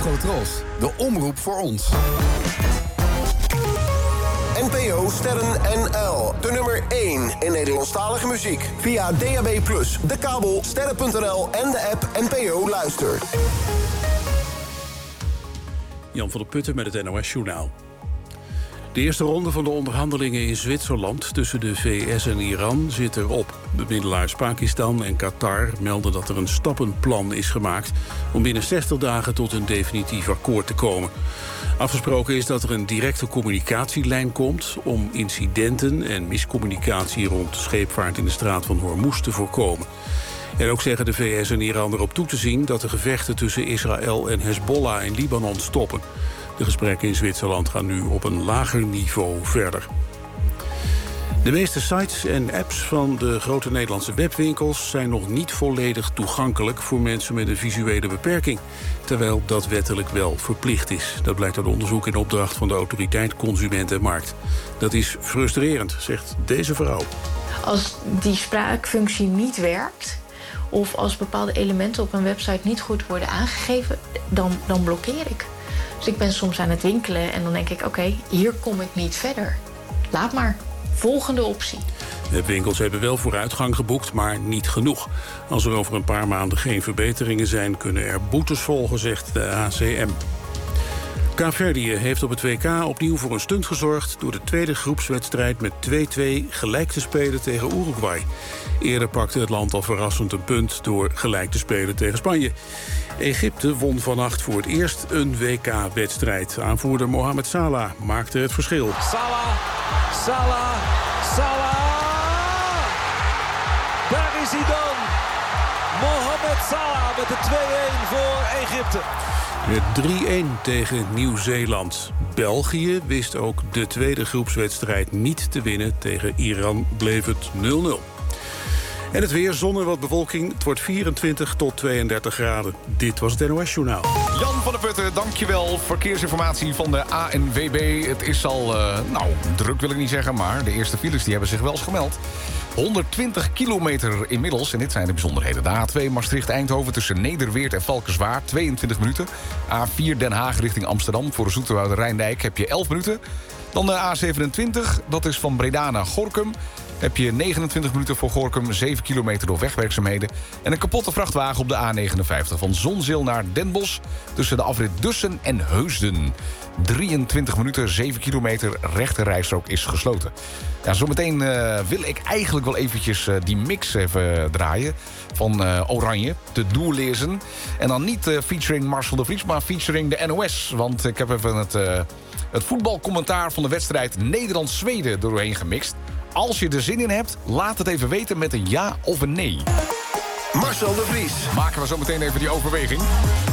Scotros, de omroep voor ons. NPO Sterren NL. De nummer 1 in Nederlandstalige muziek. Via DAB+, de kabel, sterren.nl en de app NPO Luister. Jan van der Putten met het NOS-journaal. De eerste ronde van de onderhandelingen in Zwitserland tussen de VS en Iran zit erop. Bemiddelaars Pakistan en Qatar melden dat er een stappenplan is gemaakt om binnen 60 dagen tot een definitief akkoord te komen. Afgesproken is dat er een directe communicatielijn komt om incidenten en miscommunicatie rond de scheepvaart in de straat van Hormuz te voorkomen. En ook zeggen de VS en Iran erop toe te zien dat de gevechten tussen Israël en Hezbollah in Libanon stoppen. De gesprekken in Zwitserland gaan nu op een lager niveau verder. De meeste sites en apps van de grote Nederlandse webwinkels zijn nog niet volledig toegankelijk voor mensen met een visuele beperking, terwijl dat wettelijk wel verplicht is. Dat blijkt uit onderzoek in opdracht van de Autoriteit Consument en Markt. Dat is frustrerend, zegt deze vrouw. Als die spraakfunctie niet werkt, of als bepaalde elementen op een website niet goed worden aangegeven, dan blokkeer ik. Dus ik ben soms aan het winkelen en dan denk ik, oké, hier kom ik niet verder. Laat maar. Volgende optie. Webwinkels hebben wel vooruitgang geboekt, maar niet genoeg. Als er over een paar maanden geen verbeteringen zijn, kunnen er boetes volgen, zegt de ACM. Kaapverdië heeft op het WK opnieuw voor een stunt gezorgd door de tweede groepswedstrijd met 2-2 gelijk te spelen tegen Uruguay. Eerder pakte het land al verrassend een punt door gelijk te spelen tegen Spanje. Egypte won vannacht voor het eerst een WK-wedstrijd. Aanvoerder Mohamed Salah maakte het verschil. Salah. Daar is hij dan. Mohamed Salah met de 2-1 voor Egypte. Met 3-1 tegen Nieuw-Zeeland. België wist ook de tweede groepswedstrijd niet te winnen. Tegen Iran bleef het 0-0. En het weer, zon en wat bewolking. Het wordt 24 tot 32 graden. Dit was het NOS-journaal. Jan van der Putten, dankjewel. Verkeersinformatie van de ANWB. Het is al, druk wil ik niet zeggen, maar de eerste files die hebben zich wel eens gemeld. 120 kilometer inmiddels, en dit zijn de bijzonderheden. De A2 Maastricht-Eindhoven tussen Nederweert en Valkenswaard, 22 minuten. A4 Den Haag richting Amsterdam voor Zoeterwoude-Rijndijk heb je 11 minuten. Dan de A27, dat is van Breda naar Gorinchem. Heb je 29 minuten voor Gorinchem, 7 kilometer door wegwerkzaamheden. En een kapotte vrachtwagen op de A59 van Zonzeel naar Den Bosch tussen de afrit Dussen en Heusden. 23 minuten, 7 kilometer, rechterrijstrook is gesloten. Ja, zometeen wil ik eigenlijk wel eventjes die mix even draaien van Oranje, de doellezen. En dan niet featuring Marcel de Vries, maar featuring de NOS. Want ik heb even het voetbalcommentaar van de wedstrijd Nederland-Zweden doorheen gemixt. Als je er zin in hebt, laat het even weten met een ja of een nee. Marcel de Vries. Maken we zo meteen even die overweging.